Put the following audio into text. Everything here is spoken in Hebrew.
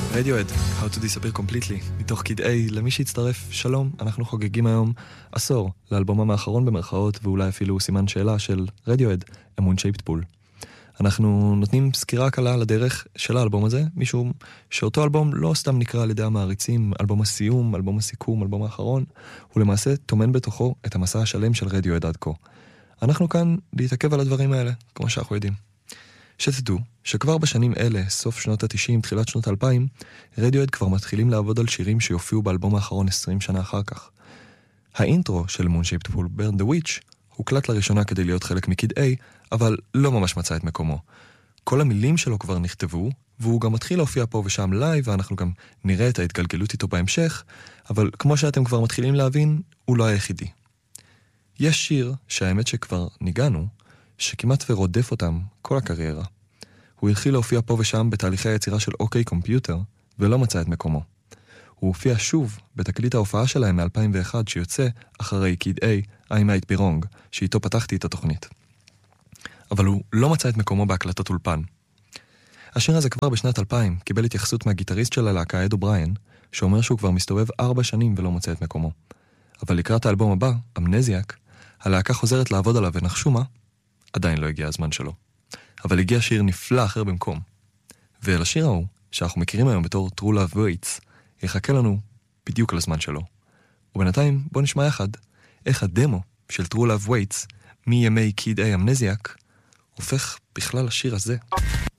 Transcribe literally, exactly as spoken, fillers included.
Radiohead, How to Disappear Completely, מתוך קיד A. למי שהצטרף, שלום, אנחנו חוגגים היום עשור לאלבומם האחרון במרכאות, ואולי אפילו סימן שאלה של Radiohead, A Moon-Shaped Pool. אנחנו נותנים סקירה קלה על הדרך של האלבום הזה, משום שאותו אלבום לא סתם נקרא על ידי המעריצים, אלבום הסיום, אלבום הסיכום, אלבום האחרון, הוא למעשה תומן בתוכו את המסע השלם של Radiohead עד כה. אנחנו כאן להתעכב על הדברים האלה, כמו שאנחנו יודעים. שתדעו שכבר בשנים אלה, סוף שנות ה-תשעים, תחילת שנות ה-אלפיים, רדיואד כבר מתחילים לעבוד על שירים שיופיעו באלבום האחרון עשרים שנה אחר כך. האינטרו של Moon-Shaped Pool, Burn the Witch, הוקלט לראשונה כדי להיות חלק מקיד A, אבל לא ממש מצא את מקומו. כל המילים שלו כבר נכתבו, והוא גם מתחיל להופיע פה ושם לייב, ואנחנו גם נראה את ההתגלגלות איתו בהמשך, אבל כמו שאתם כבר מתחילים להבין, הוא לא היחידי. יש שיר שהאמת שכבר ניגענו, שכמעט ורודף אותם כל הקריירה. הוא התחיל להופיע פה ושם בתהליכי היצירה של אוקיי קומפיוטר, ולא מצא את מקומו. הוא הופיע שוב בתקליט ההופעה שלהם מ-אלפיים ואחת שיוצא אחרי קיד A, I Might Be Wrong, שאיתו פתחתי את התוכנית. אבל הוא לא מצא את מקומו בהקלטות אולפן. השיר הזה כבר בשנת אלפיים קיבל התייחסות מהגיטריסט של הלהקה אד אובריין, שאומר שהוא כבר מסתובב ארבע שנים ולא מוצא את מקומו. אבל לקראת האלבום הבא, אמנזיאק, הלהקה חוזרת לעבוד עליו ונחשו מה? עדיין לא הגיע הזמן שלו. אבל הגיע שיר נפלא אחר במקום. ואל השיר ההוא, שאנחנו מכירים היום בתור True Love Waits, יחכה לנו בדיוק לזמן שלו. ובינתיים בוא נשמע יחד איך הדמו של True Love Waits מימי קיד A אמנזיאק הופך בכלל לשיר הזה.